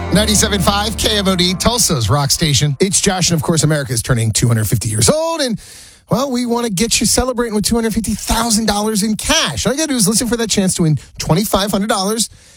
97.5 KMOD, Tulsa's rock station. It's Josh, and of course, America is turning 250 years old, and, well, we want to get you celebrating with $250,000 in cash. All you got to do is listen for that chance to win $2,500